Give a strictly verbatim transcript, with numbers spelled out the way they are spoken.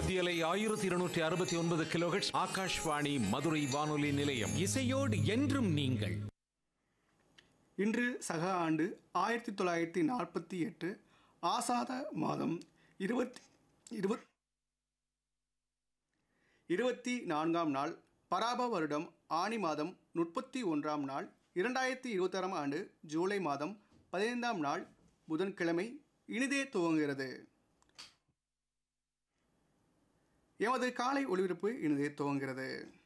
மத்தியலை ஆயிரத்தி இருநூற்றி அறுபத்தி ஒன்பது கிலோஹெர்ட்ஸ் ஆகாஷ்வாணி மதுரை வானொலி நிலையம். இசையோடு என்றும் நீங்கள். இன்று சக ஆண்டு ஆயிரத்தி தொள்ளாயிரத்தி நாற்பத்தி எட்டு ஆசாத மாதம் இருபத்தி இருபத் இருபத்தி நான்காம் நாள், பராப வருடம் ஆனி மாதம் முப்பத்தி ஒன்றாம் நாள், இரண்டாயிரத்தி இருபத்தாறாம் ஆண்டு ஜூலை மாதம் பதினைந்தாம் நாள் புதன்கிழமை இனிதே துவங்குகிறது. எமது காலை ஒளிபரப்பு இனிதே துவங்குகிறது.